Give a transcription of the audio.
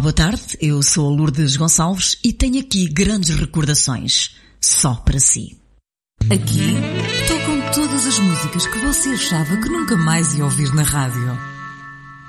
boa tarde. Eu sou a Lourdes Gonçalves e tenho aqui grandes recordações. Só para si. Aqui tocam todas as músicas que você achava que nunca mais ia ouvir na rádio.